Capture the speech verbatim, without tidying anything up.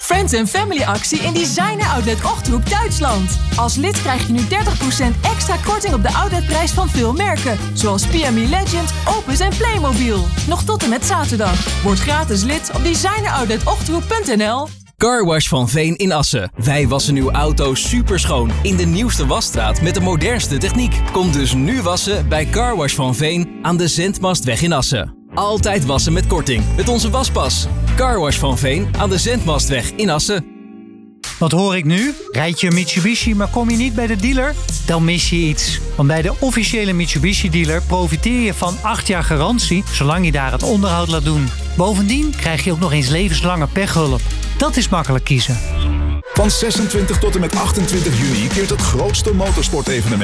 Friends and Family actie in Designer Outlet Ochterhoek, Duitsland. Als lid krijg je nu dertig procent extra korting op de outletprijs van veel merken. Zoals P M E Legend, Opus en Playmobil. Nog tot en met zaterdag. Word gratis lid op designer outlet ochterhoek punt n l. Carwash van Veen in Assen. Wij wassen uw auto superschoon in de nieuwste wasstraat met de modernste techniek. Kom dus nu wassen bij Carwash van Veen aan de Zendmastweg in Assen. Altijd wassen met korting met onze waspas. Carwash van Veen aan de Zendmastweg in Assen. Wat hoor ik nu? Rijd je een Mitsubishi, maar kom je niet bij de dealer? Dan mis je iets. Want bij de officiële Mitsubishi-dealer profiteer je van acht jaar garantie, zolang je daar het onderhoud laat doen. Bovendien krijg je ook nog eens levenslange pechhulp. Dat is makkelijk kiezen. Van zesentwintig tot en met achtentwintig juni keert het grootste motorsportevenement